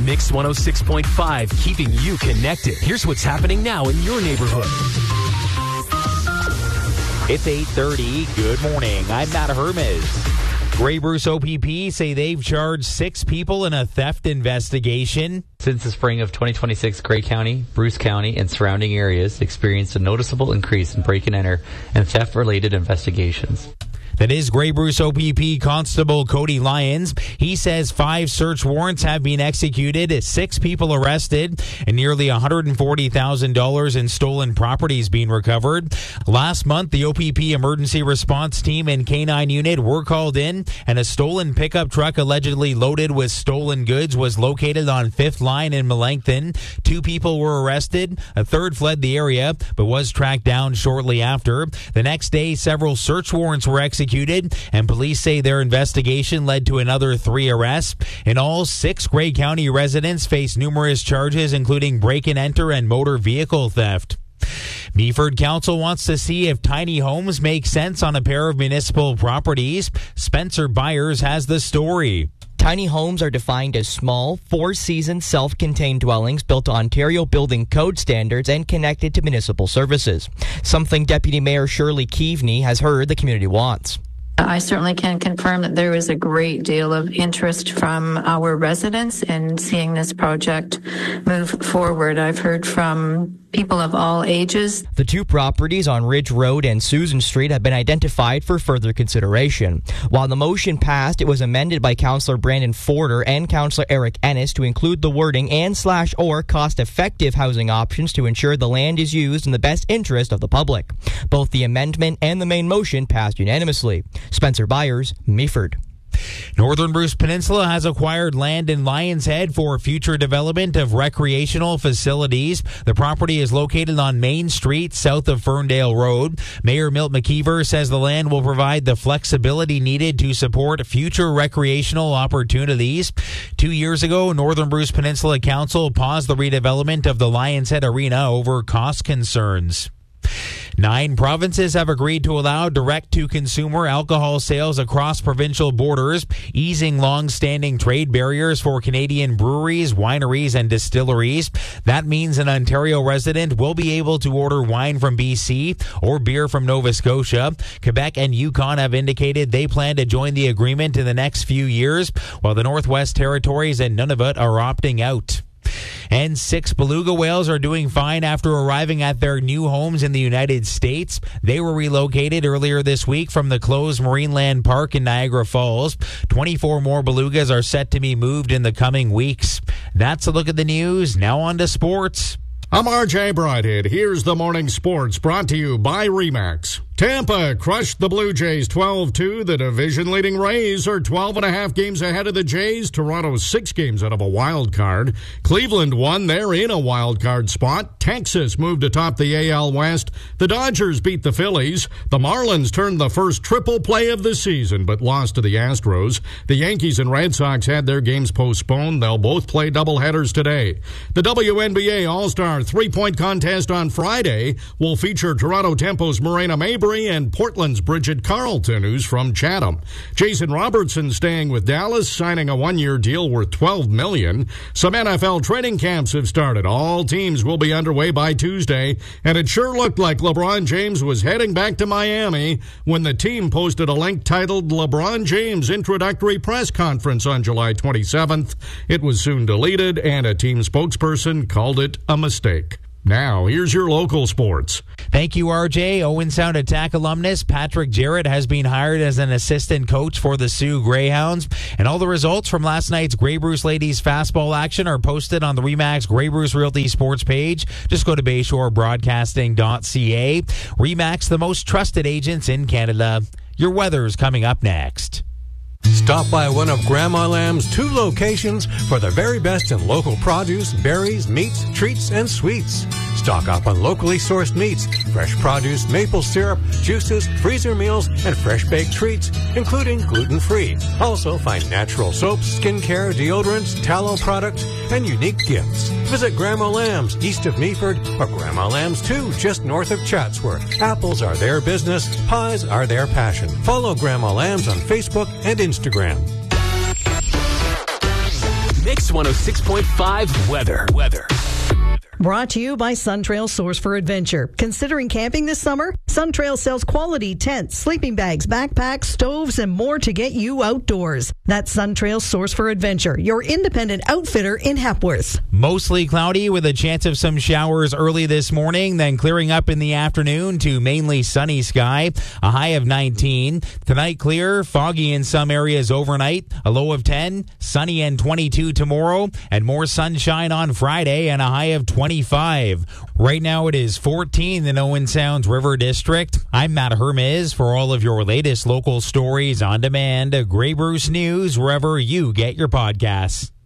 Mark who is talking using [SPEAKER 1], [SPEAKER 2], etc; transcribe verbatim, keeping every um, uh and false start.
[SPEAKER 1] Mix one oh six point five, keeping you connected. Here's what's happening now in your neighborhood.
[SPEAKER 2] It's eight thirty. Good morning. I'm Matt Hermes. Grey Bruce O P P say they've charged six people in a theft investigation.
[SPEAKER 3] Since the spring of twenty twenty-six, Grey County, Bruce County, and surrounding areas experienced a noticeable increase in break-and-enter and theft-related investigations.
[SPEAKER 2] That is Grey Bruce O P P Constable Cody Lyons. He says five search warrants have been executed, six people arrested, and nearly one hundred forty thousand dollars in stolen properties being recovered. Last month, the O P P Emergency Response Team and K nine unit were called in, and a stolen pickup truck allegedly loaded with stolen goods was located on Fifth Line in Melanchthon. Two people were arrested. A third fled the area, but was tracked down shortly after. The next day, several search warrants were executed, and police say their investigation led to another three arrests. In all, six Grey County residents face numerous charges, including break-and-enter and motor vehicle theft. Meaford Council wants to see if tiny homes make sense on a pair of municipal properties. Spencer Byers has the story.
[SPEAKER 4] Tiny homes are defined as small, four-season, self-contained dwellings built to Ontario Building Code standards and connected to municipal services. Something Deputy Mayor Shirley Keaveney has heard the community wants.
[SPEAKER 5] I certainly can confirm that there is a great deal of interest from our residents in seeing this project move forward. I've heard from people of all ages.
[SPEAKER 4] The two properties on Ridge Road and Susan Street have been identified for further consideration. While the motion passed, it was amended by Councillor Brandon Forder and Councillor Eric Ennis to include the wording and slash or cost-effective housing options to ensure the land is used in the best interest of the public. Both the amendment and the main motion passed unanimously. Spencer Byers, Meaford.
[SPEAKER 2] Northern Bruce Peninsula has acquired land in Lions Head for future development of recreational facilities. The property is located on Main Street, south of Ferndale Road. Mayor Milt McKeever says the land will provide the flexibility needed to support future recreational opportunities. Two years ago, Northern Bruce Peninsula Council paused the redevelopment of the Lions Head Arena over cost concerns. Nine provinces have agreed to allow direct-to-consumer alcohol sales across provincial borders, easing long-standing trade barriers for Canadian breweries, wineries, and distilleries. That means an Ontario resident will be able to order wine from B C or beer from Nova Scotia. Quebec and Yukon have indicated they plan to join the agreement in the next few years, while the Northwest Territories and Nunavut are opting out. And six beluga whales are doing fine after arriving at their new homes in the United States. They were relocated earlier this week from the closed Marineland Park in Niagara Falls. twenty-four more belugas are set to be moved in the coming weeks. That's a look at the news. Now on to sports.
[SPEAKER 6] I'm R J Brighthead. Here's the morning sports brought to you by RE/MAX. Tampa crushed the Blue Jays twelve two. The division-leading Rays are twelve and a half games ahead of the Jays. Toronto's six games out of a wild card. Cleveland won. They're in a wild card spot. Texas moved atop the A L West. The Dodgers beat the Phillies. The Marlins turned the first triple play of the season, but lost to the Astros. The Yankees and Red Sox had their games postponed. They'll both play doubleheaders today. The W N B A All-Star three-point contest on Friday will feature Toronto Tempo's Morena Mabry and Portland's Bridget Carlton, who's from Chatham. Jason Robertson staying with Dallas, signing a one-year deal worth twelve million dollars. Some N F L training camps have started. All teams will be underway by Tuesday, and it sure looked like LeBron James was heading back to Miami when the team posted a link titled LeBron James Introductory Press Conference on July twenty-seventh. It was soon deleted, and a team spokesperson called it a mistake. Now, here's your local sports.
[SPEAKER 2] Thank you, R J. Owen Sound Attack alumnus Patrick Jarrett has been hired as an assistant coach for the Sioux Greyhounds. And all the results from last night's Grey Bruce Ladies fastball action are posted on the RE/MAX Grey Bruce Realty Sports page. Just go to bayshore broadcasting dot c a. RE/MAX, the most trusted agents in Canada. Your weather's coming up next.
[SPEAKER 7] Stop by one of Grandma Lamb's two locations for the very best in local produce, berries, meats, treats, and sweets. Stock up on locally sourced meats, fresh produce, maple syrup, juices, freezer meals, and fresh baked treats, including gluten-free. Also find natural soaps, skincare, deodorants, tallow products, and unique gifts. Visit Grandma Lamb's east of Meaford or Grandma Lamb's two just north of Chatsworth. Apples are their business, pies are their passion. Follow Grandma Lamb's on Facebook and Instagram.
[SPEAKER 1] Mix Bruce one oh six point five weather. Weather.
[SPEAKER 8] Brought to you by Suntrail Source for Adventure. Considering camping this summer? Suntrail sells quality tents, sleeping bags, backpacks, stoves, and more to get you outdoors. That's Suntrail Source for Adventure, your independent outfitter in Hepworth.
[SPEAKER 2] Mostly cloudy with a chance of some showers early this morning, then clearing up in the afternoon to mainly sunny sky. A high of nineteen. Tonight clear, foggy in some areas overnight. A low of ten. Sunny and twenty-two tomorrow, and more sunshine on Friday and a high of twenty-five. Right now it is fourteen in Owen Sound's River District. I'm Matt Hermes for all of your latest local stories on demand. Grey Bruce News wherever you get your podcasts.